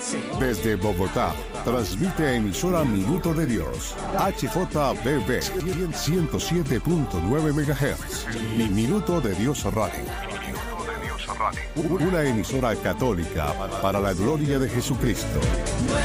Desde Bogotá, transmite emisora Minuto de Dios, HJBB 107.9 MHz y Minuto de Dios Radio. Una emisora católica para la gloria de Jesucristo.